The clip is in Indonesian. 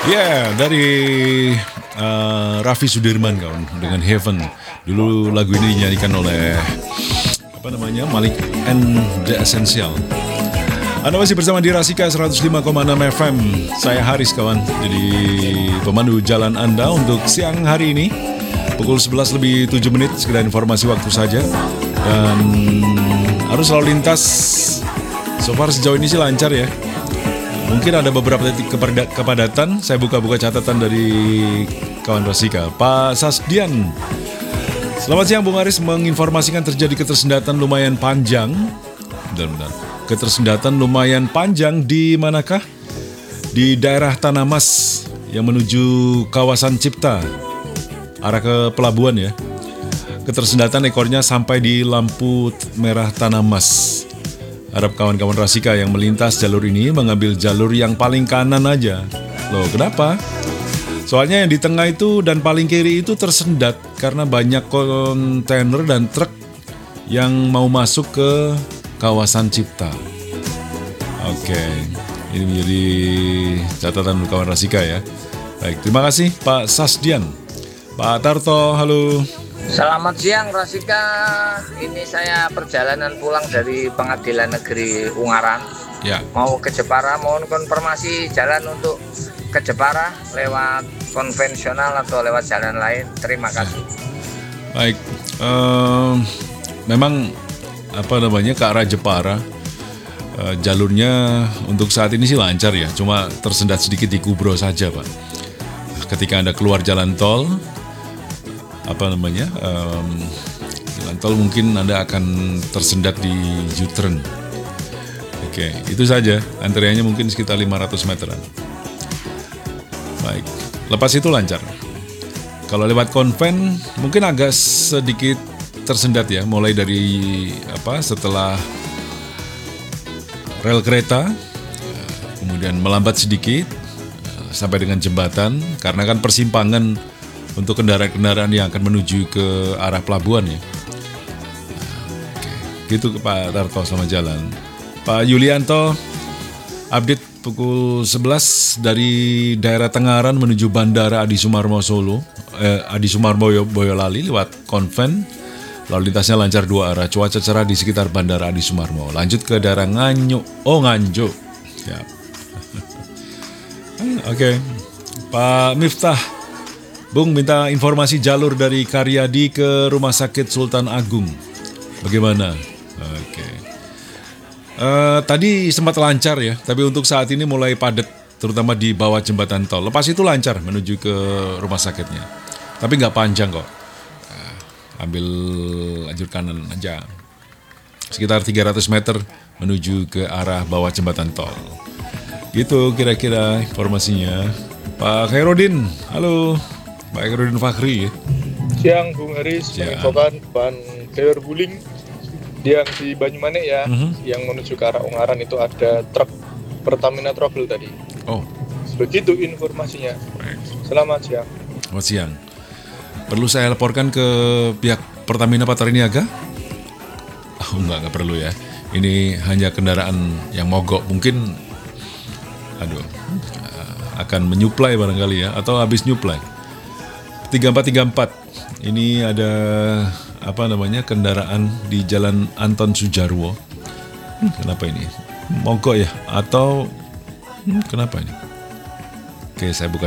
Ya, dari Raffi Sudirman kawan dengan Heaven. Dulu lagu ini dinyanyikan oleh Malik and the Essential. Anda masih bersama di Rasika 105,6 FM. Saya Haris kawan. Jadi pemandu jalan Anda untuk siang hari ini. Pukul 11 lebih 7 menit, sekedar informasi waktu saja. Dan arus lalu lintas so far sejauh ini sih lancar ya. Mungkin ada beberapa titik kepadatan. Saya buka-buka catatan dari kawan Rasika. Pak Sasdian. Selamat siang Bung Aris, menginformasikan terjadi ketersendatan lumayan panjang. Bentar. Ketersendatan lumayan panjang di manakah? Di daerah Tanah Mas yang menuju kawasan Cipta, arah ke pelabuhan ya. Ketersendatan ekornya sampai di lampu merah Tanah Mas. Harap kawan-kawan Rasika yang melintas jalur ini mengambil jalur yang paling kanan aja. Loh, kenapa? Soalnya yang di tengah itu dan paling kiri itu tersendat karena banyak kontainer dan truk yang mau masuk ke kawasan Cipta. Oke, ini menjadi catatan untuk kawan Rasika ya. Baik, terima kasih Pak Sasdian. Pak Tarto, halo. Selamat siang Rasika, ini saya perjalanan pulang dari Pengadilan Negeri Ungaran Ya. Mau ke Jepara, mohon konfirmasi jalan untuk ke Jepara lewat konvensional atau lewat jalan lain, terima kasih. Baik, memang ke arah Jepara jalurnya untuk saat ini sih lancar ya, cuma tersendat sedikit di Kubro saja Pak. Ketika Anda keluar jalan tol, jalan tol mungkin Anda akan tersendat di U-turn. Oke, itu saja. Antriannya mungkin sekitar 500 meteran. Baik, lepas itu lancar. Kalau lewat konven mungkin agak sedikit tersendat ya, mulai dari setelah rel kereta, kemudian melambat sedikit sampai dengan jembatan, karena kan persimpangan untuk kendaraan-kendaraan yang akan menuju ke arah pelabuhan ya. Oke, gitu Pak Tarto, selamat jalan. Pak Yulianto, update pukul 11 dari daerah Tengaran menuju Bandara Adi Sumarmo Boyolali lewat konven. Lalu lintasnya lancar dua arah, cuaca cerah di sekitar Bandara Adi Sumarmo. Lanjut ke daerah Nganjuk. Siap. Oke. Pak Miftah, Bung minta informasi jalur dari Karyadi ke Rumah Sakit Sultan Agung. Bagaimana? Oke. Tadi sempat lancar ya, tapi untuk saat ini mulai padat, terutama di bawah jembatan tol. Lepas itu lancar menuju ke rumah sakitnya. Tapi nggak panjang kok. Ambil lajur kanan aja. Sekitar 300 meter menuju ke arah bawah jembatan tol. Gitu kira-kira informasinya. Pak Khairuddin, halo. Pak Khairuddin Fakhri ya. Siang Bung Haris, menginfokan ban Clear Wuling yang di Banyumanik ya, yang menuju ke arah Ungaran itu ada truk Pertamina Trouble tadi. Oh. Begitu informasinya. Baik. Selamat siang. Selamat siang. Perlu saya laporkan ke pihak Pertamina Patraniaga? Oh, enggak perlu ya. Ini hanya kendaraan yang mogok, mungkin akan menyuplai barangkali ya, atau habis nyuplai. 3434. Ini ada kendaraan di Jalan Anton Sujarwo. Kenapa ini? Mogok ya? Atau kenapa ini? Oke, saya buka